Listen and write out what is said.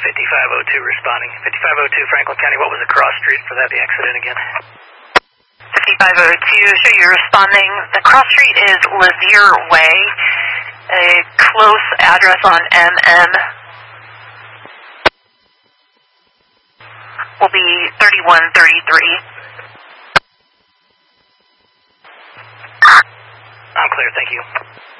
5502 responding. 5502 Franklin County, what was the cross street for that accident again? 5502, show you responding. The cross street is Lazier Way, a close address on MM. Will be 3133. I'm clear, thank you.